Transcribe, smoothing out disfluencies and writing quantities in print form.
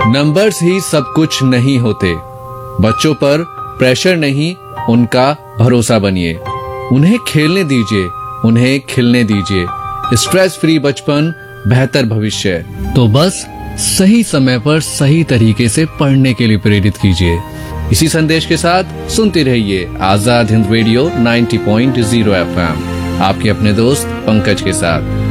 Numbers ही सब कुछ नहीं होते। बच्चों पर प्रेशर नहीं, उनका भरोसा बनिए। उन्हें खेलने दीजिए, उन्हें खिलने दीजिए। स्ट्रेस फ्री बचपन, बेहतर भविष्य। तो बस सही समय पर सही तरीके से पढ़ने के लिए प्रेरित कीजिए। इसी संदेश के साथ सुनते रहिए आजाद हिंद रेडियो 90.0 FM, आपके अपने दोस्त पंकज के साथ।